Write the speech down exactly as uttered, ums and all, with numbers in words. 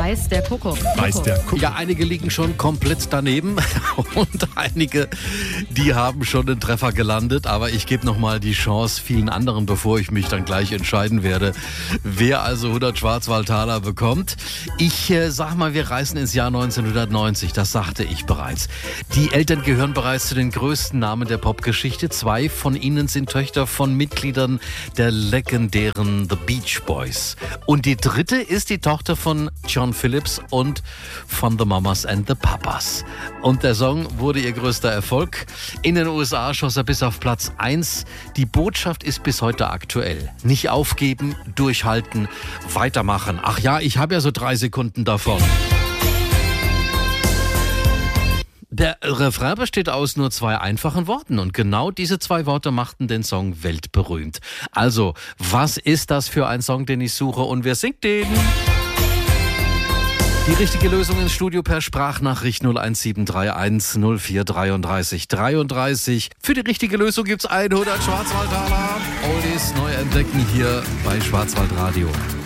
Weiß der Kuckuck. Weiß der Kuckuck. Ja, einige liegen schon komplett daneben und einige, die haben schon den Treffer gelandet. Aber ich gebe nochmal die Chance vielen anderen, bevor ich mich dann gleich entscheiden werde, wer also hundert Schwarzwaldtaler bekommt. Ich äh, sag mal, wir reisen ins Jahr neunzehnhundertneunzig, das sagte ich bereits. Die Eltern gehören bereits zu den größten Namen der Popgeschichte. Zwei von ihnen sind Töchter von Mitgliedern der legendären The Beach Boys. Und die dritte ist die Tochter von John Phillips und von The Mamas and the Papas. Und der Song wurde ihr größter Erfolg. In den U S A schoss er bis auf Platz eins. Die Botschaft ist bis heute aktuell. Nicht aufgeben, durchhalten, weitermachen. Ach ja, ich habe ja so drei Sekunden davon. Der Refrain besteht aus nur zwei einfachen Worten und genau diese zwei Worte machten den Song weltberühmt. Also, was ist das für ein Song, den ich suche und wer singt den? Die richtige Lösung ins Studio per Sprachnachricht null eins sieben drei eins null vier dreiunddreißig dreiunddreißig. Für die richtige Lösung gibt's hundert Schwarzwaldtaler. Oldies neu entdecken hier bei Schwarzwaldradio.